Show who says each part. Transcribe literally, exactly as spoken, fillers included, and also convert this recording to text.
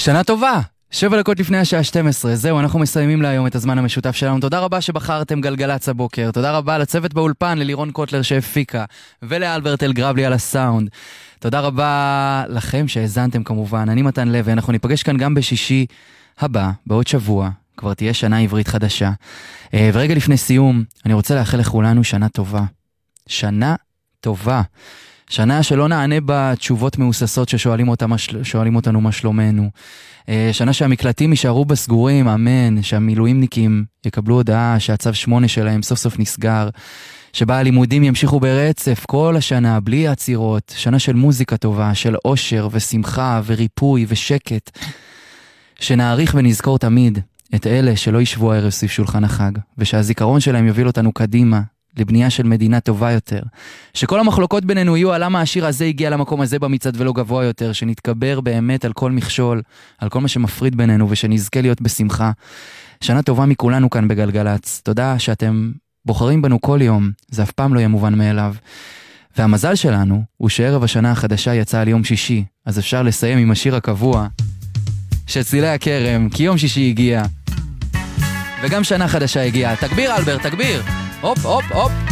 Speaker 1: שנה טובה! שבע דקות לפני השעה שתים עשרה, זהו, אנחנו מסיימים להיום את הזמן המשותף שלנו. תודה רבה שבחרתם גלגלץ הבוקר, תודה רבה לצוות באולפן, ללירון קוטלר שהפיקה, ולאלברט אלגרבלי על הסאונד. תודה רבה לכם שהאזנתם כמובן, אני מתן לוי, אנחנו ניפגש כאן גם בשישי הבא, בעוד שבוע, כבר תהיה שנה עברית חדשה. ורגע לפני סיום, אני רוצה לאחל לכולנו שנה טובה. שנה טובה. שנה שלא נענה בתשובות מאוססות ששואלים אותה, שואלים אותנו מה שלומנו. שנה שהמקלטים יישארו בסגורים, אמן, שהמילואימניקים יקבלו הודעה שהצו שמונה שלהם סוף סוף נסגר, שבה הלימודים ימשיכו ברצף כל השנה, בלי עצירות, שנה של מוזיקה טובה, של אושר ושמחה וריפוי ושקט, שנעריך ונזכור תמיד את אלה שלא ישבו הערב סביב שולחן החג, ושהזיכרון שלהם יוביל אותנו קדימה, לבנייה של מדינה טובה יותר, שכל המחלוקות בינינו יהיו על למה השיר הזה הגיע למקום הזה במצעד ולא גבוה יותר, שנתגבר באמת על כל מכשול, על כל מה שמפריד בינינו, ושנזכה להיות בשמחה. שנה טובה מכולנו כאן בגלגלץ. תודה שאתם בוחרים בנו כל יום, זה אף פעם לא יהיה מובן מאליו. והמזל שלנו הוא שערב השנה החדשה יצא על יום שישי, אז אפשר לסיים עם השיר הקבוע של צלילי הכרם, כי יום שישי הגיע וגם שנה חדשה הגיעה. תגביר אלברט, תגביר. הופ, הופ, הופ.